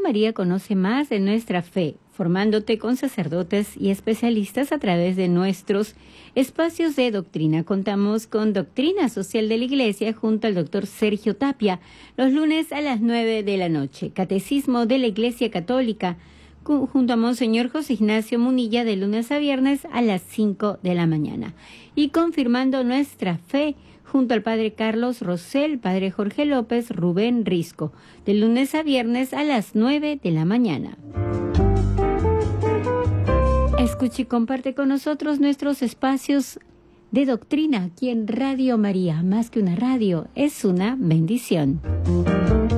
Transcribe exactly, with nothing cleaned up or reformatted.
María conoce más de nuestra fe, formándote con sacerdotes y especialistas a través de nuestros espacios de doctrina. Contamos con Doctrina Social de la Iglesia junto al doctor Sergio Tapia, los lunes a las nueve de la noche. Catecismo de la Iglesia Católica, junto a Monseñor José Ignacio Munilla, de lunes a viernes a las cinco de la mañana. Y confirmando nuestra fe, junto al Padre Carlos Rosell, Padre Jorge López, Rubén Risco, de lunes a viernes a las nueve de la mañana. Escuche y comparte con nosotros nuestros espacios de doctrina aquí en Radio María. Más que una radio, es una bendición.